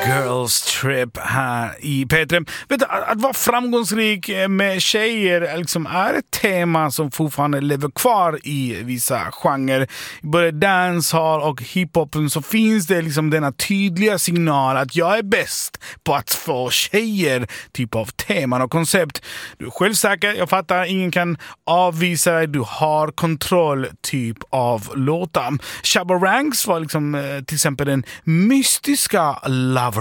Girls Trip här i P3. Vet du, att vara framgångsrik med tjejer liksom är ett tema som fortfarande lever kvar i vissa genrer. I både dancehall och hiphopen så finns det liksom denna tydliga signal att jag är bäst på att få tjejer, typ av teman och koncept. Du är självsäker, jag fattar, ingen kan avvisa dig, du har kontroll, typ av låtar. Shabba Ranks var liksom till exempel den mystiska Lover